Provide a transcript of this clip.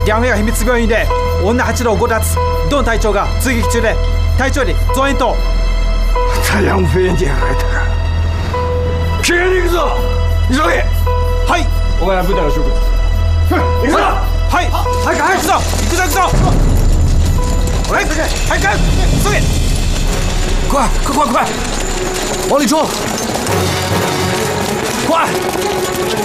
両兵が秘密病院で女8度を強奪。ドン隊長が追撃中で隊長より増援と。 两飞也来たか。救援に行くぞ。急げ。 はい。 お前は部隊の諸君。行くぞ。 はい。早く早く行くぞ。行くぞ行くぞ。はい。早く急げ。 快快快快，往里冲！快！